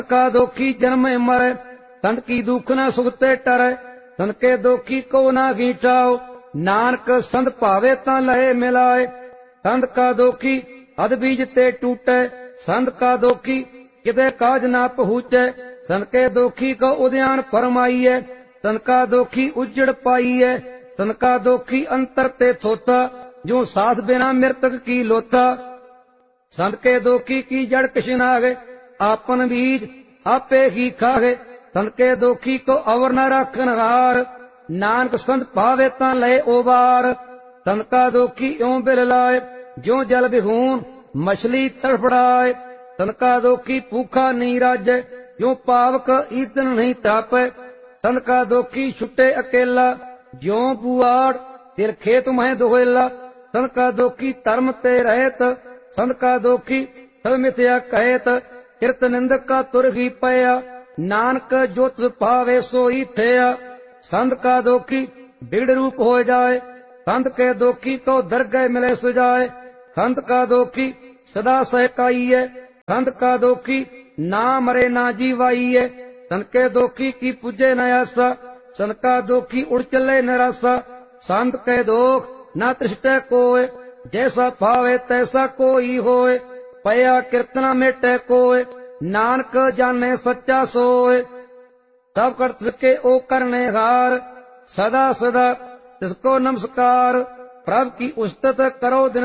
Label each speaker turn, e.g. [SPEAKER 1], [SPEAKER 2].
[SPEAKER 1] का दोखी जन्म मरै, संत की दुख न सुखते टरै। संत के दोखी को ना घीटाओ, नानक संत भावे तां लहे मिलाए। संत का दोखी अध बीज ते टूटै, संत का दोखी किते काज ना पहुँचै। संत के दोखी को उद्यान फरमाईयै, संत का दोखी उजड़ पाईयै। संत का दोखी अंतर ते थोथा, जो साथ बिना मृतक की लोथा। संत के दोखी की जड़ किछ नागे, आपन बीज आपे ही खागे। संत के दोखी को अवर न राखन हार, नानक संत भावे तां लय ओबार। संत का दोखी यों बिल लाए, ज्यों जल बिहून मछली तड़फड़ाए। संत का दोखी भूखा नहीं राजै, ज्यों पावक ईंधन नहीं तापै। संत का दोखी छुटे अकेला, ज्यों बुआड़ तिल खेत मह दोहेला। संत का दोखी धर्म ते रहत, संत का दोखी सब मिथ्या कहत। किरत निंदक का तुर ही पया, नानक जो तुझ भावे सोई थया। संत का दोखी बिगड़ रूप हो जाए, संत के दोखी को दरगह मिले सुजाए। संत का दोखी सदा सहकाईय, संत का दोखी ना मरे ना जीवाईय। संत के दोखी की पूजे न आसा, संत का दोखी उड़ चले निराशा। संत के दोख न तृष्टै कोय, जैसा भावे तैसा कोई होय। पया कीर्तना मेटे कोय, नानक जाने सच्चा सोय। तब कर सके ओ करने हार, सदा सदा तिसको नमस्कार। प्रभु की उस्तत करो दिन